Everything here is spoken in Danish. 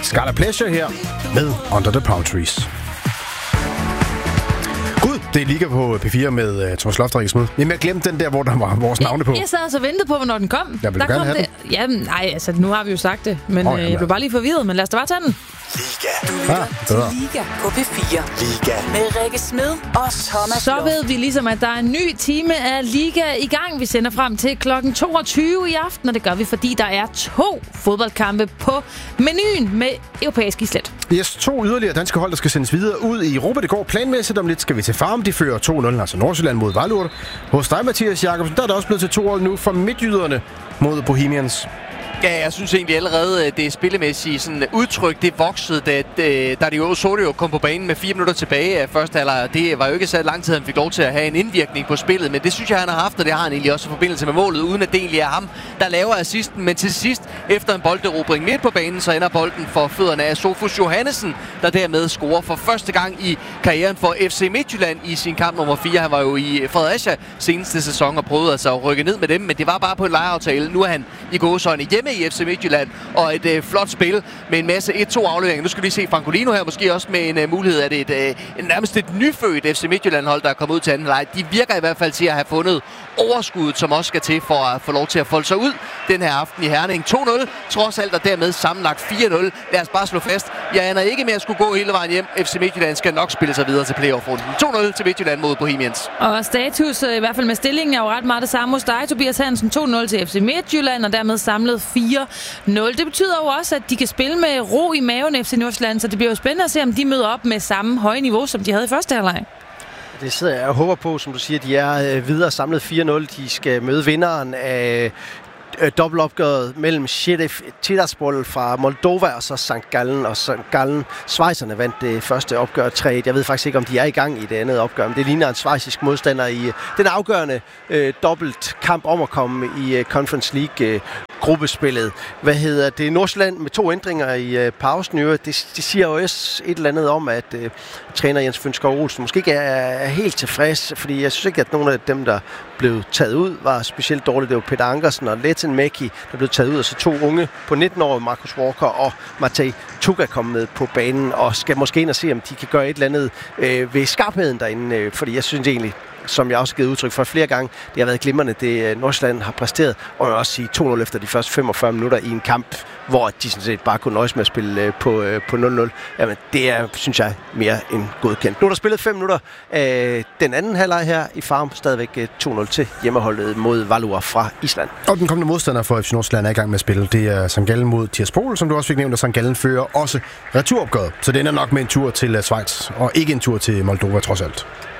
Scarlet Pleasure her med Under the Palm Trees. Gud, det er Liga på P4 med Thomas Loft og Rikke Smed. Jamen, jeg glemte den der, hvor der var vores navne på. Jeg sad og ventede på, hvornår den kom. Jeg vil gerne have den. Jamen, nej, altså, nu har vi jo sagt det. Men jeg blev bare lige forvirret, men lad os da bare tage den. Liga. Du lytter til Liga på P4. Liga med Rikke Smed og Thomas. Så ved vi ligesom, at der er en ny time af Liga i gang. Vi sender frem til klokken 22 i aften, og det gør vi, fordi der er 2 fodboldkampe på menuen med europæisk islet. Yes, 2 yderligere danske hold, der skal sendes videre ud i Europa. Det går planmæssigt. Om lidt skal vi til Farum. De fører 2-0, altså Nordsjælland mod Vejle. Hos dig, Mathias Jakobsen, der er der også blevet til 2 nu for midtjyderne mod Bohemians. Ja, jeg synes egentlig allerede, det spillemæssige sådan udtryk, det voksede, da Dario Osorio kom på banen med 4 minutter tilbage af første halvleg. Det var jo ikke så lang tid, han fik lov til at have en indvirkning på spillet, men det synes jeg, han har haft, og det har han egentlig også i forbindelse med målet, uden at det egentlig er ham, der laver assisten. Men til sidst, efter en bolderobring midt på banen, så ender bolden for fødderne af Sofus Johannesen, der dermed scorer for første gang i karrieren for FC Midtjylland i sin kamp nummer 4. Han var jo i Fredericia seneste sæson og prøvede altså at rykke ned med dem, men det var bare på en lejeaftale. Nu er han i gåseøjne hjemme i FC Midtjylland, og et flot spil med en masse 1-2 afleveringer. Nu skal vi se Francolino her, måske også med en mulighed, at det nærmest et nyfødt FC Midtjylland-hold, der er kommet ud til anden leg. De virker i hvert fald til at have fundet overskuddet, som også skal til for at få lov til at folde sig ud den her aften i Herning. 2-0, trods alt, og dermed sammenlagt 4-0. Lad os bare slå fast. Jeg aner ikke med at skulle gå hele vejen hjem. FC Midtjylland skal nok spille sig videre til playoff-runden. 2-0 til Midtjylland mod Bohemians. Og status, i hvert fald med stillingen, er jo ret meget det samme hos dig, Tobias Hansen. 2-0 til FC Midtjylland, og dermed samlet 4-0. Det betyder jo også, at de kan spille med ro i maven FC Nordsjælland, så det bliver jo spændende at se, om de møder op med samme høje niveau, som de havde i første halvleg. Det sidder jeg og håber på, som du siger, de er videre samlet 4-0. De skal møde vinderen af dobbeltopgøret mellem Sheriff Tiraspol fra Moldova og så St. Gallen. Og St. Gallen, schweizerne vandt det første opgør 3-1. Jeg ved faktisk ikke, om de er i gang i det andet opgør, men det ligner en schweizisk modstander i den afgørende dobbelt kamp om at komme i Conference League gruppespillet. Det er Nordsjælland med 2 ændringer i pausen. Det siger jo også et eller andet om, at træner Jens Fønskov Olsen måske ikke er helt tilfreds, fordi jeg synes ikke, at nogle af dem, der blev taget ud, var specielt dårligt. Det var Peter Ankersen og Letten Mekki, der blev taget ud, og så 2 unge på 19 år, Marcus Walker og Matej Tuka, kom med på banen, og skal måske ind og se, om de kan gøre et eller andet ved skarpheden derinde, fordi jeg synes egentlig, som jeg også har givet udtryk for flere gange, det har været glimrende, det Nordsjælland har præsteret, og jeg vil også sige 2-0 efter de første 45 minutter i en kamp, hvor de sådan set bare kunne nøjes med at spille på 0-0. Jamen, det er, synes jeg, mere end godkendt. Nu er der spillet 5 minutter af den anden halvleg her i Farum, stadigvæk 2-0 til hjemmeholdet mod Valur fra Island. Og den kommende modstander for FC Nordsjælland er i gang med at spille. Det er St. Gallen mod Tiraspol, som du også fik nævnt, og St. Gallen fører også returopgøret. Så det ender nok med en tur til Schweiz, og ikke en tur til Moldova trods alt.